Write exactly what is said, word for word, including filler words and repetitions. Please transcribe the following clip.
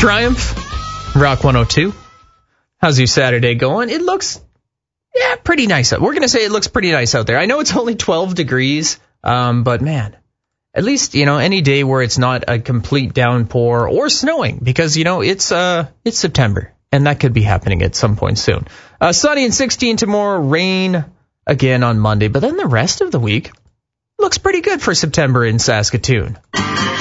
Triumph, Rock one oh two. How's your Saturday going? It looks, yeah, pretty nice. We're going to say it looks pretty nice out there. I know it's only twelve degrees, um, but man, at least, you know, any day where it's not a complete downpour or snowing, because, you know, it's uh, it's September, and that could be happening at some point soon. Uh, sunny and sixteen tomorrow, rain again on Monday, but then the rest of the week looks pretty good for September in Saskatoon.